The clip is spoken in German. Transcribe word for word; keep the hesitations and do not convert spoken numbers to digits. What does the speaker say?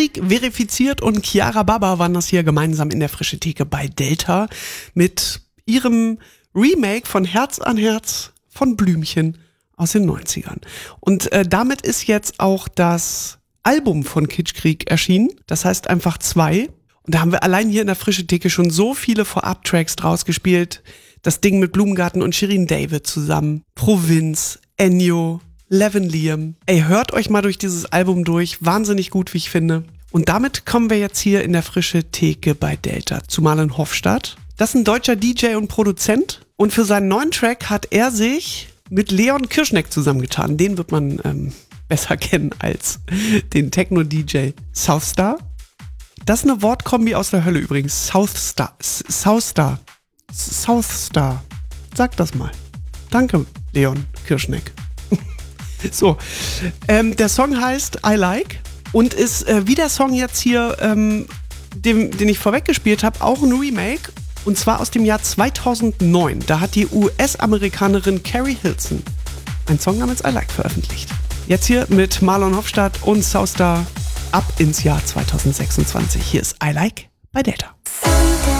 Kitschkrieg, Verifiziert und Chiara Baba waren das hier gemeinsam in der Frische Theke bei Delta mit ihrem Remake von Herz an Herz von Blümchen aus den neunzigern. Und äh, damit ist jetzt auch das Album von Kitschkrieg erschienen. Das heißt einfach zwei. Und da haben wir allein hier in der Frische Theke schon so viele Vorab-Tracks draus gespielt. Das Ding mit Blumengarten und Shirin David zusammen. Provinz, Ennio, Levin Liam. Ey, hört euch mal durch dieses Album durch. Wahnsinnig gut, wie ich finde. Und damit kommen wir jetzt hier in der Frische Theke bei Delta zu Marlon Hofstadt. Das ist ein deutscher D J und Produzent. Und für seinen neuen Track hat er sich mit Leon Kirschneck zusammengetan. Den wird man ähm, besser kennen als den Techno-D J Southstar. Das ist eine Wortkombi aus der Hölle übrigens. Southstar. Southstar. Southstar. Sag das mal. Danke, Leon Kirschneck. So, ähm, der Song heißt I Like und ist äh, wie der Song jetzt hier, ähm, dem, den ich vorweg gespielt habe, auch ein Remake. Und zwar aus dem Jahr zweitausendneun. Da hat die U S-Amerikanerin Carrie Hilson einen Song namens I Like veröffentlicht. Jetzt hier mit Marlon Hofstadt und Southstar ab ins Jahr zweitausendsechsundzwanzig. Hier ist I Like bei Delta.